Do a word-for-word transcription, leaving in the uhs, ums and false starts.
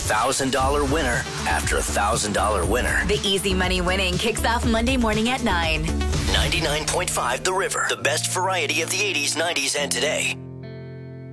thousand dollars winner after a one thousand dollars winner. The easy money winning kicks off Monday morning at nine. ninety-nine point five The River. The best variety of the eighties, nineties, and today.